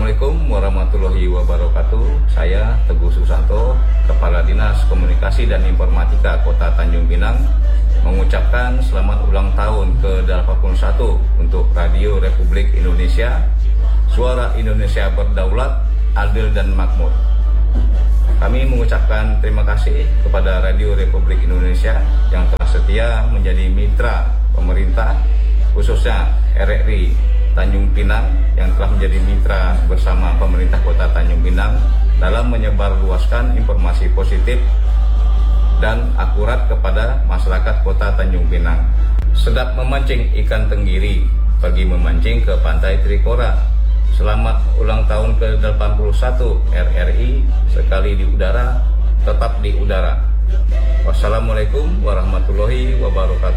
Assalamualaikum warahmatullahi wabarakatuh. Saya Teguh Susanto, Kepala Dinas Komunikasi dan Informatika Kota Tanjung Pinang, mengucapkan selamat ulang tahun ke-81 untuk Radio Republik Indonesia, Suara Indonesia Berdaulat, Adil dan Makmur. Kami mengucapkan terima kasih kepada Radio Republik Indonesia yang telah setia menjadi mitra pemerintah, khususnya RRI Tanjung Pinang yang telah menjadi mitra bersama pemerintah Kota Tanjung Pinang dalam menyebarluaskan informasi positif dan akurat kepada masyarakat Kota Tanjung Pinang. Sedap memancing ikan tenggiri, pergi memancing ke Pantai Trikora. Selamat ulang tahun ke-81 RRI, sekali di udara, tetap di udara. Wassalamualaikum warahmatullahi wabarakatuh.